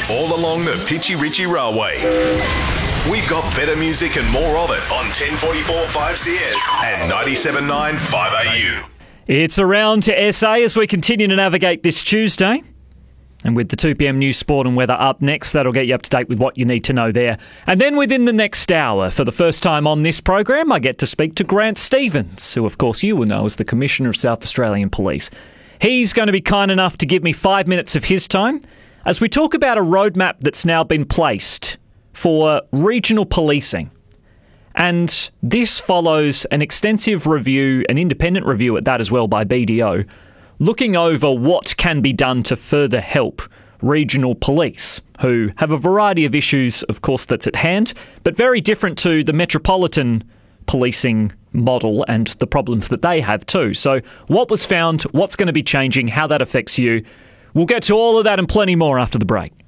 all along the Pitchy Ritchie Railway. We've got better music and more of it on 1044 5CS and 97.9 5AU. It's around to SA as we continue to navigate this Tuesday. And with the 2pm news, sport and weather up next, that'll get you up to date with what you need to know there. And then within the next hour, for the first time on this program, I get to speak to Grant Stevens, who of course you will know as the Commissioner of South Australian Police. He's going to be kind enough to give me 5 minutes of his time as we talk about a roadmap that's now been placed for regional policing. And this follows an extensive review, an independent review at that as well by BDO, looking over what can be done to further help regional police, who have a variety of issues, of course, that's at hand, but very different to the metropolitan policing model and the problems that they have too. So what was found, what's going to be changing, how that affects you. We'll get to all of that and plenty more after the break.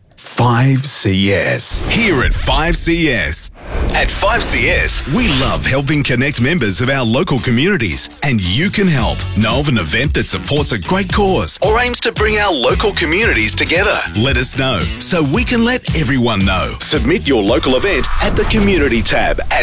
5CS. Here at 5CS. At 5CS, we love helping connect members of our local communities, and you can help. Know of an event that supports a great cause or aims to bring our local communities together? Let us know so we can let everyone know. Submit your local event at the community tab at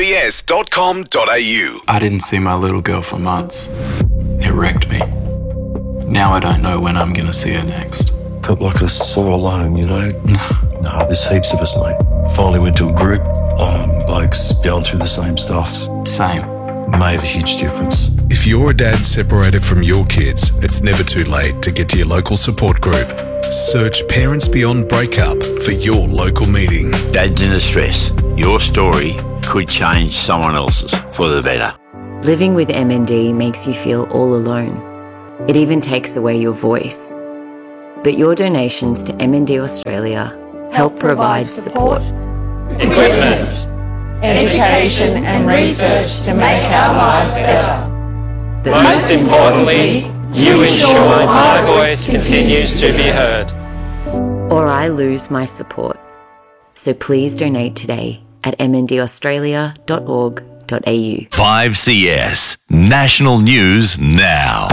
5cs.com.au. I didn't see my little girl for months. It wrecked me. Now I don't know when I'm going to see her next. Felt like I was so alone, you know? No, there's heaps of us, mate. Finally went to a group, blokes going through the same stuff. Same. Made a huge difference. If you're a dad separated from your kids, it's never too late to get to your local support group. Search Parents Beyond Breakup for your local meeting. Dads in distress. Your story could change someone else's for the better. Living with MND makes you feel all alone. It even takes away your voice. But your donations to MND Australia help provide support, equipment, education and research to make our lives better. But most importantly, you ensure my voice continues to be heard. or I lose my support. So please donate today at mndaustralia.org.au. 5CS. National News Now.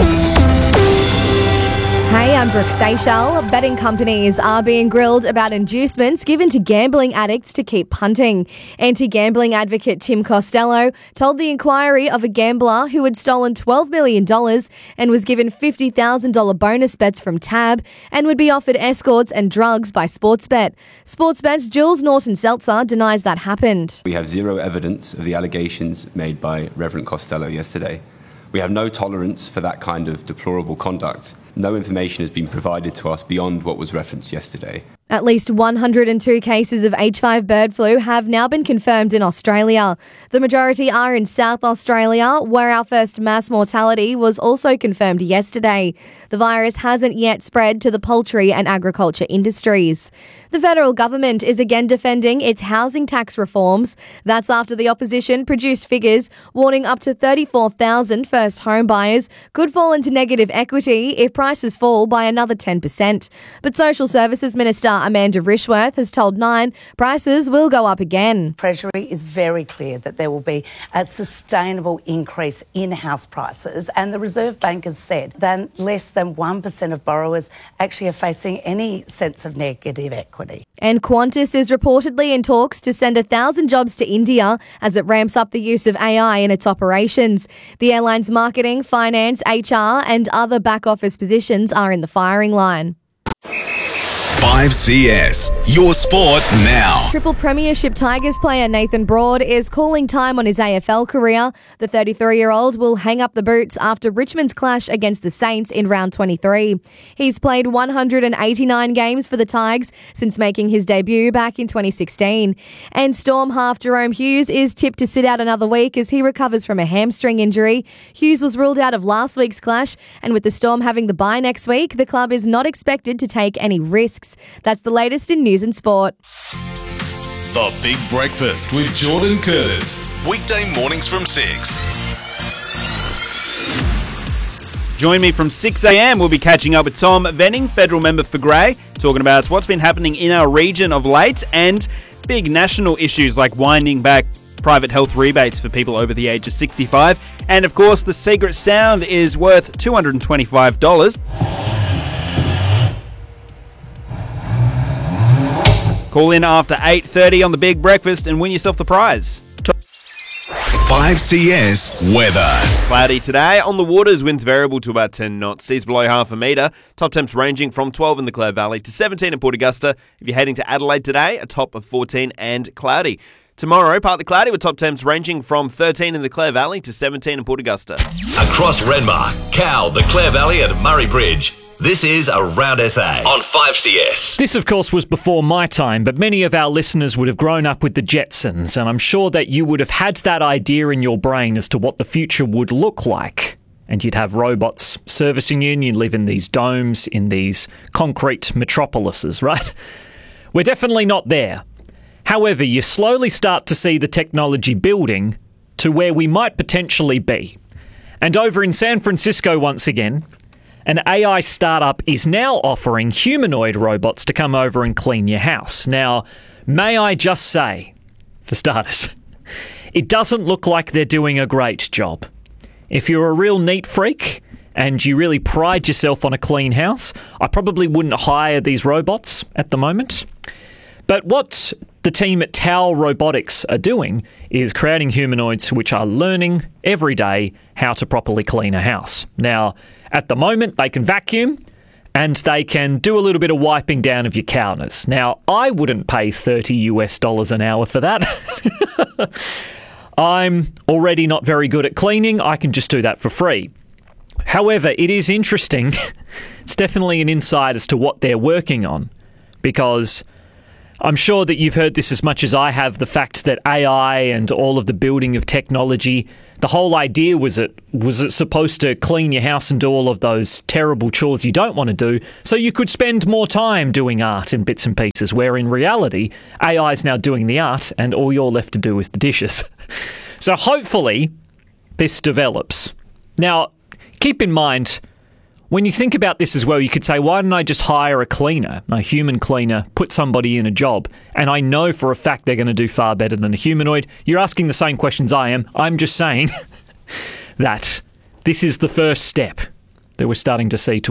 Hey, I'm Brooke Seychelles. Betting companies are being grilled about inducements given to gambling addicts to keep punting. Anti-gambling advocate Tim Costello told the inquiry of a gambler who had stolen $12 million and was given $50,000 bonus bets from Tab and would be offered escorts and drugs by Sportsbet. Sportsbet's Jules Norton-Seltzer denies that happened. We have zero evidence of the allegations made by Reverend Costello yesterday. We have no tolerance for that kind of deplorable conduct. No information has been provided to us beyond what was referenced yesterday. At least 102 cases of H5 bird flu have now been confirmed in Australia. The majority are in South Australia, where our first mass mortality was also confirmed yesterday. The virus hasn't yet spread to the poultry and agriculture industries. The federal government is again defending its housing tax reforms. That's after the opposition produced figures warning up to 34,000 first home buyers could fall into negative equity if prices fall by another 10%. But Social Services Minister Amanda Rishworth has told Nine prices will go up again. Treasury is very clear that there will be a sustainable increase in house prices, and the Reserve Bank has said that less than 1% of borrowers actually are facing any sense of negative equity. And Qantas is reportedly in talks to send 1,000 jobs to India as it ramps up the use of AI in its operations. The airline's marketing, finance, HR and other back office positions are in the firing line. 5CS. Your sport now. Triple Premiership Tigers player Nathan Broad is calling time on his AFL career. The 33-year-old will hang up the boots after Richmond's clash against the Saints in round 23. He's played 189 games for the Tigers since making his debut back in 2016. And Storm half Jerome Hughes is tipped to sit out another week as he recovers from a hamstring injury. Hughes was ruled out of last week's clash, and with the Storm having the bye next week, the club is not expected to take any risks. That's the latest in news and sport. The Big Breakfast with Jordan Curtis. Weekday mornings from 6. Join me from 6 a.m. We'll be catching up with Tom Venning, federal member for Grey, talking about what's been happening in our region of late and big national issues like winding back private health rebates for people over the age of 65. And of course, the secret sound is worth $225. Call in after 8:30 on The Big Breakfast and win yourself the prize. 5CS weather. Cloudy today. On the waters, winds variable to about 10 knots. Seas below half a metre. Top temps ranging from 12 in the Clare Valley to 17 in Port Augusta. If you're heading to Adelaide today, a top of 14 and cloudy. Tomorrow, partly cloudy with top temps ranging from 13 in the Clare Valley to 17 in Port Augusta. Across Renmark, Cow, the Clare Valley and Murray Bridge. This is Around SA on 5CS. This, of course, was before my time, but many of our listeners would have grown up with the Jetsons, and I'm sure that you would have had that idea in your brain as to what the future would look like. And you'd have robots servicing you, and you'd live in these domes, in these concrete metropolises, right? We're definitely not there. However, you slowly start to see the technology building to where we might potentially be. And over in San Francisco, once again, an AI startup is now offering humanoid robots to come over and clean your house. Now, may I just say, for starters, it doesn't look like they're doing a great job. If you're a real neat freak and you really pride yourself on a clean house, I probably wouldn't hire these robots at the moment. But what the team at Tau Robotics are doing is creating humanoids which are learning every day how to properly clean a house. Now, at the moment, they can vacuum and they can do a little bit of wiping down of your counters. Now, I wouldn't pay $30 an hour for that. I'm already not very good at cleaning. I can just do that for free. However, it is interesting. It's definitely an insight as to what they're working on, because I'm sure that you've heard this as much as I have, the fact that AI and all of the building of technology, the whole idea was it supposed to clean your house and do all of those terrible chores you don't want to do, so you could spend more time doing art in bits and pieces, where in reality, AI is now doing the art and all you're left to do is the dishes. So hopefully this develops. Now, keep in mind, when you think about this as well, you could say, why don't I just hire a cleaner, a human cleaner, put somebody in a job, and I know for a fact they're going to do far better than a humanoid? You're asking the same questions I am. I'm just saying that this is the first step that we're starting to see